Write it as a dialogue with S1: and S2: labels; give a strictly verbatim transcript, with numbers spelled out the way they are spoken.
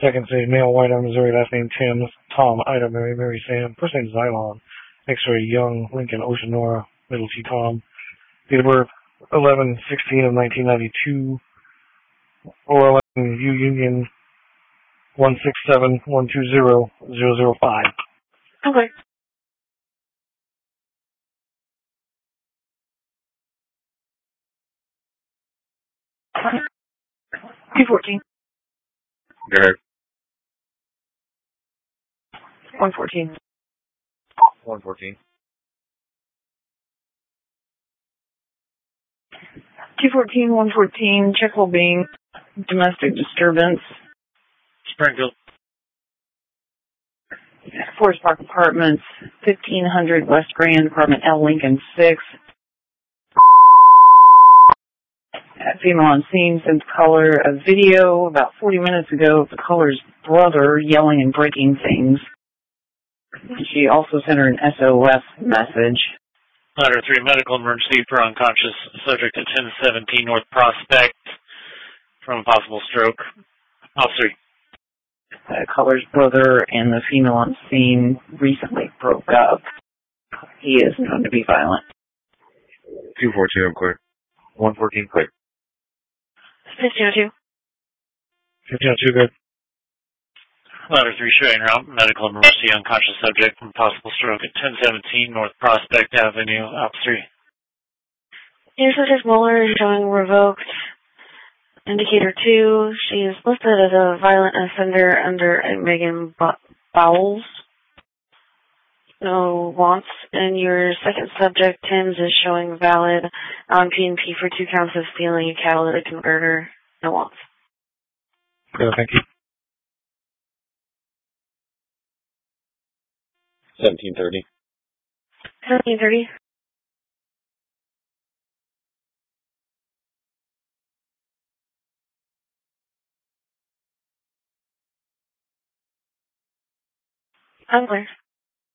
S1: Second stage, male, white, Missouri, last name Tim, Tom, Ida, Mary, Mary, Sam. First name Xylon. X-ray, Young, Lincoln, Ocean, Nora, Middle T, Tom. Date of birth, eleven sixteen of nineteen ninety-two. Or eleven U Union, one six seven one two zero zero zero five.
S2: Okay. two fourteen.
S3: Go ahead.
S2: one fourteen.
S3: one fourteen.
S2: two fourteen, one fourteen, check well being, domestic disturbance.
S3: Springfield.
S2: Forest Park Apartments, fifteen hundred West Grand, apartment L, Lincoln six. Female on scene sent caller a video about forty minutes ago of the caller's brother yelling and breaking things. She also sent her an S O S message.
S4: Ladder three, medical emergency for unconscious subject at ten seventeen North Prospect from a possible stroke. Officer.
S2: The caller's brother and the female on scene recently broke up. He is known to be violent.
S3: two fourteen, I'm clear. one fourteen, clear.
S2: fifteen oh two.
S1: fifteen oh two, good.
S4: Ladder three, showing route, medical emergency, unconscious subject from possible stroke at ten seventeen North Prospect Avenue. Officer.
S5: Your subject Mueller is showing revoked. Indicator two, she is listed as a violent offender under Megan Bowles. No wants. And your second subject, Tim's, is showing valid on P and P for two counts of stealing a catalytic converter. No wants.
S1: Good, thank you.
S3: seventeen thirty.
S5: seventeen thirty. I'm clear.